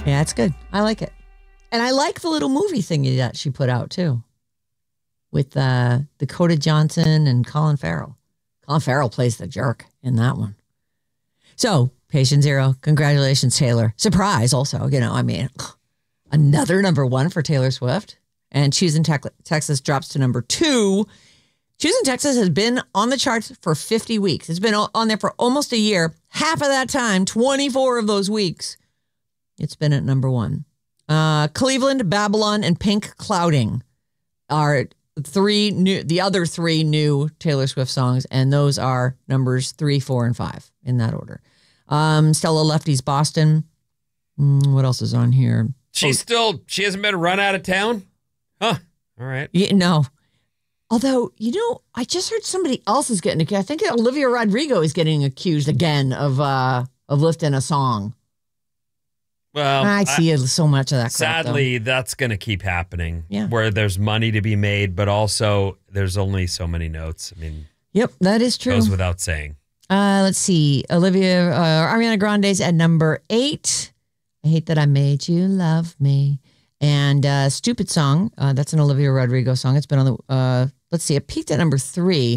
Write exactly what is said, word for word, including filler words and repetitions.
Yeah, it's good. I like it. And I like the little movie thingy that she put out, too, with uh, Dakota Johnson and Colin Farrell. Colin Farrell plays the jerk in that one. So, Patient Zero, congratulations, Taylor. Surprise, also. You know, I mean, another number one for Taylor Swift. And Choosing Te- Texas drops to number two. Choosing Texas has been on the charts for fifty weeks. It's been on there for almost a year. Half of that time, twenty-four of those weeks, it's been at number one. Uh, Cleveland, Babylon, and Pink Clouding are three new, the other three new Taylor Swift songs, and those are numbers three, four, and five in that order. Um, Stella Lefty's Boston. Mm, what else is on here? She's oh. still, she hasn't been run out of town? Huh. All right. Yeah, no. Although, you know, I just heard somebody else is getting accused. I think Olivia Rodrigo is getting accused again of uh, of lifting a song. Well, I see I, so much of that crap, sadly, though. That's going to keep happening. Yeah. Where there's money to be made, but also there's only so many notes. I mean, yep, that is true. Goes without saying. Uh, let's see. Olivia, uh, Ariana Grande's at number eight. I Hate That I Made You Love Me. And uh, Stupid Song. Uh, that's an Olivia Rodrigo song. It's been on the, uh, let's see, it peaked at number three.